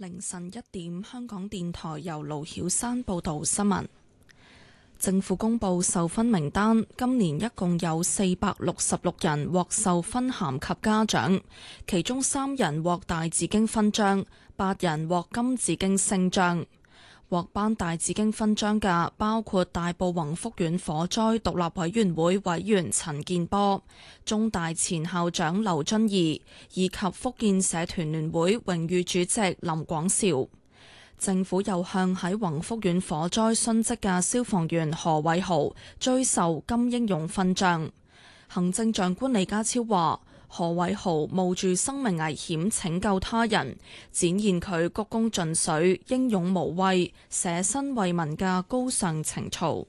凌晨1點，香港電台由盧曉山報道新聞。政府公布授勳名單，今年一共有466人獲授勳銜及嘉獎，其中3人獲大紫荊勳章，8人獲金紫荊星章。獲頒大紫荊勳章嘅包括大埔宏福苑火災獨立委員會委員陳健波、中大前校長劉遵義以及福建社團聯會榮譽主席林廣兆。政府又向喺宏福苑火災殉職嘅消防員何偉豪追授金英勇勳章。行政長官李家超話：何偉豪冒住生命危險拯救他人，展現佢鞠躬盡瘁、英勇無畏、捨身為民嘅高尚情操。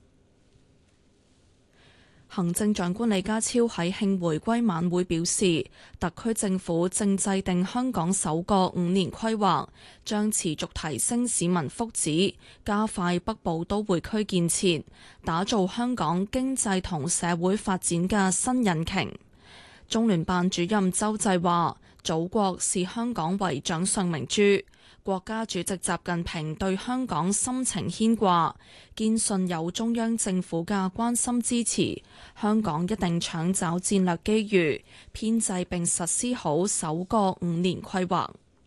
行政長官李家超喺慶回歸晚會表示，特區政府正制定香港首個5年規劃，將持續提升市民福祉，加快北部都會區建設，打造香港經濟同社會發展嘅新引擎。中聯辦主任周濟話：祖國視香港為掌上明珠，國家主席習近平對香港深情牽掛，堅信有中央政府嘅關心支持，香港一定搶找戰略機遇，編制並實施好首個5年規劃。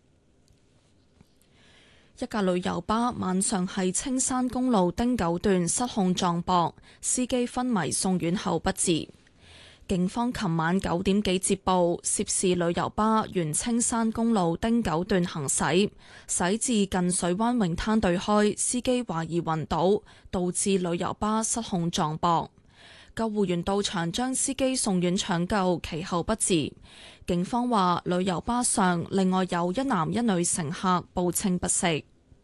一架旅遊巴晚上喺青山公路汀九段失控撞壆，司機昏迷送院後不治。警方琴晚9點幾接報，涉事旅遊巴沿青山公路汀九段行駛，駛至近水灣泳灘對開，司機懷疑暈倒，導致旅遊巴失控撞壆。救護員到場將司機送院搶救，其後不治。警方話，旅遊巴上另外有1男1女乘客報稱不適。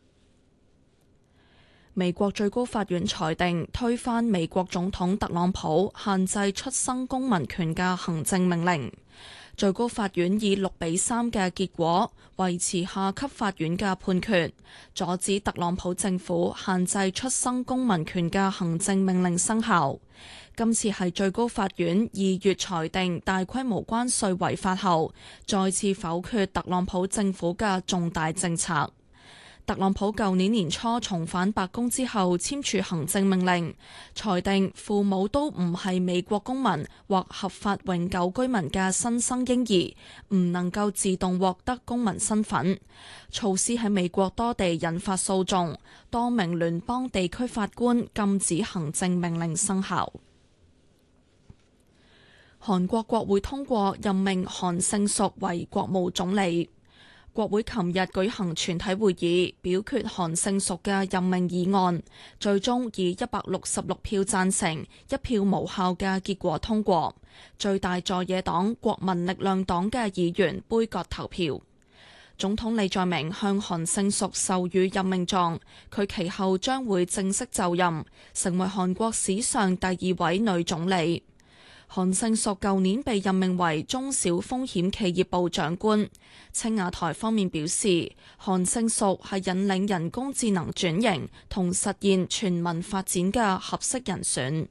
美國最高法院裁定推翻美國總統特朗普限制出生公民權嘅行政命令。最高法院以6-3嘅結果維持下級法院嘅判決，阻止特朗普政府限制出生公民權嘅行政命令生效。今次係最高法院2月裁定大規模關稅違法後，再次否決特朗普政府嘅重大政策。特朗普舊年年初重返白宮之後簽署行政命令，裁定父母都唔係美國公民或合法永久居民嘅新生嬰兒唔能夠自動獲得公民身份。措施喺美國多地引發訴訟，多名聯邦地區法官禁止行政命令生效。韓國國會通過任命韓勝淑為國務總理。國會琴日舉行全體會議，表決韓勝淑嘅任命議案，最終以166票贊成、1票無效嘅結果通過。最大在野黨國民力量黨嘅議員杯葛投票。總統李在明向韓勝淑授予任命狀，佢其後將會正式就任，成為韓國史上第2位女總理。韓勝淑舊年被任命為中小風險企業部長官。青瓦台方面表示，韓勝淑係引領人工智能轉型同實現全民發展嘅合適人選。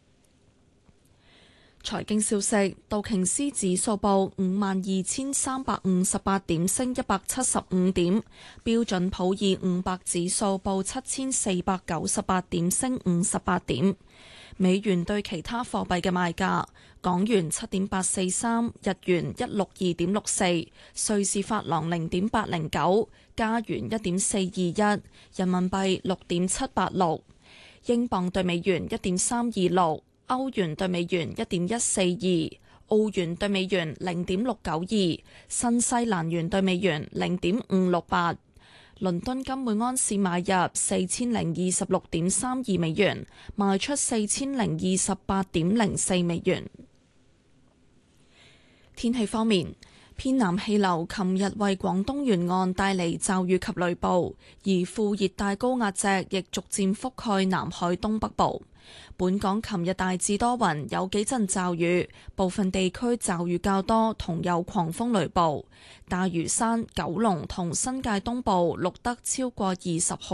財經消息，道瓊斯指數報52,358點，升175點；標準普爾500指數報7,498點，升58點。美元對其他貨幣嘅賣價：港元7.843，日元162.64，瑞士法郎0.809，加元1.421，人民幣6.786，英鎊對美元1.326，歐元對美元1.142，澳元對美元0.692，新西蘭元對美元0.568。倫敦金每安士買入4026.32美元，賣出4028.04美元。天氣方面，偏南氣流琴日為廣東沿岸帶嚟驟雨及雷暴，而副熱帶高壓脊亦逐漸覆蓋南海東北部。本港琴日大致多雲，有幾陣驟雨，部分地區驟雨較多，同有狂風雷暴。大嶼山、九龍同新界東部錄得超過20毫